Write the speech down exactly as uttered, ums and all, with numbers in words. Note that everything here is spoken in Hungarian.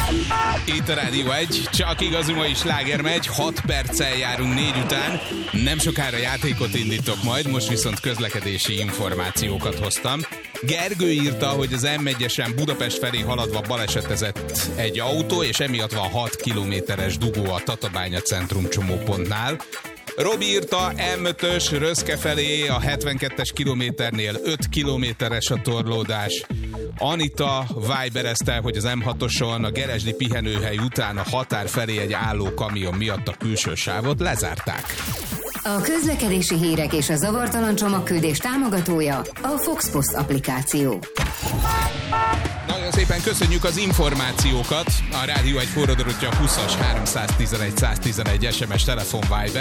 Itt a Rádió egy, csak igazi mai sláger megy, hat perccel járunk négy után. Nem sokára játékot indítok majd, most viszont közlekedési információkat hoztam. Gergő írta, hogy az em egyesen Budapest felé haladva balesetezett egy autó, és emiatt van hat kilométeres dugó a Tatabánya centrum csomópontnál. Robi írta, em ötös Röszke felé a hetvenkettes kilométernél öt kilométeres a torlódás. Anita viberezte, hogy az em hatoson a Geresdi pihenőhely után a határ felé egy álló kamion miatt a külső sávot lezárták. A közlekedési hírek és a zavartalan csomagküldés támogatója a Foxpost applikáció. Nagyon szépen köszönjük az információkat. A Rádió egy forradalotja húszas háromszáztizenegy száztizenegy es em es telefon Viber.